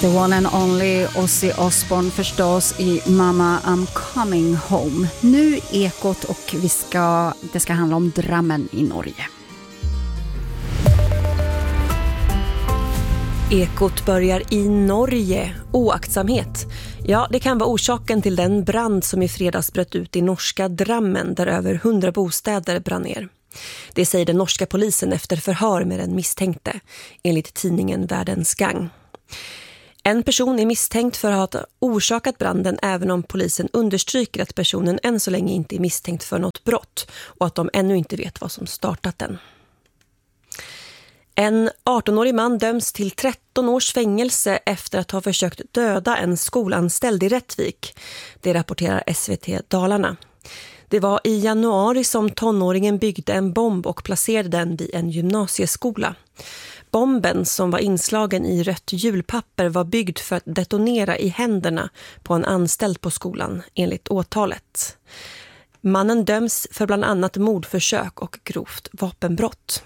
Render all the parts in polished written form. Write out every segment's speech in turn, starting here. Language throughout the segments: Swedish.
The one and only Ozzy Osbourne förstås i Mama I'm coming home. Nu Ekot och det ska handla om Drammen i Norge. Ekot börjar i Norge. Oaktsamhet. Ja, det kan vara orsaken till den brand som i fredags bröt ut i norska Drammen där över 100 bostäder brann ner. Det säger den norska polisen efter förhör med den misstänkte, enligt tidningen Världens Gang. En person är misstänkt för att ha orsakat branden även om polisen understryker att personen än så länge inte är misstänkt för något brott och att de ännu inte vet vad som startat den. En 18-årig man döms till 13 års fängelse efter att ha försökt döda en skolanställd i Rättvik. Det rapporterar SVT Dalarna. Det var i januari som tonåringen byggde en bomb och placerade den vid en gymnasieskola. Bomben som var inslagen i rött hjulpapper var byggd för att detonera i händerna på en anställd på skolan, enligt åtalet. Mannen döms för bland annat mordförsök och grovt vapenbrott.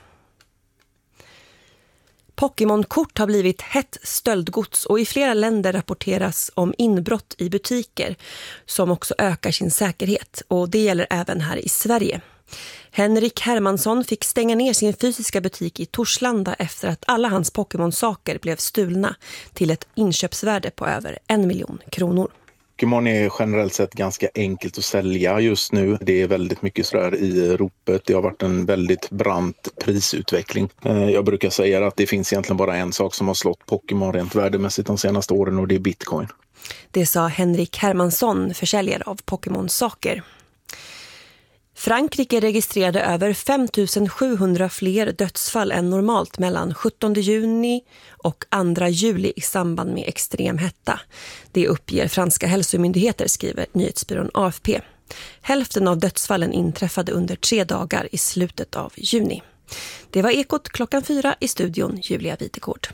Pokémon-kort har blivit hett stöldgods och i flera länder rapporteras om inbrott i butiker som också ökar sin säkerhet, och det gäller även här i Sverige. Henrik Hermansson fick stänga ner sin fysiska butik i Torslanda efter att alla hans Pokémon-saker blev stulna till ett inköpsvärde på över 1 miljon kronor. Pokémon är generellt sett ganska enkelt att sälja just nu. Det är väldigt mycket sådär i ropet. Det har varit en väldigt brant prisutveckling. Jag brukar säga att det finns egentligen bara en sak som har slått Pokémon rent värdemässigt de senaste åren, och det är Bitcoin. Det sa Henrik Hermansson, försäljare av Pokémon-saker. Frankrike registrerade över 5 700 fler dödsfall än normalt mellan 17 juni och 2 juli i samband med extrem hetta. Det uppger franska hälsomyndigheter, skriver nyhetsbyrån AFP. Hälften av dödsfallen inträffade under 3 dagar i slutet av juni. Det var Ekot klockan 4 i studion, Julia Witekord.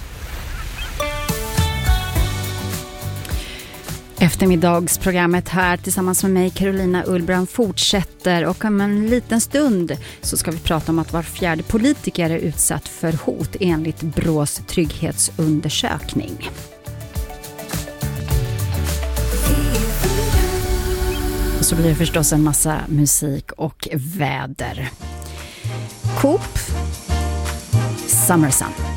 Eftermiddagsprogrammet här tillsammans med mig, Carolina Ullbrand, fortsätter, och om en liten stund så ska vi prata om att var 4:e politiker är utsatt för hot enligt Brås trygghetsundersökning. Och så blir det förstås en massa musik och väder. Coop, Summer Sun.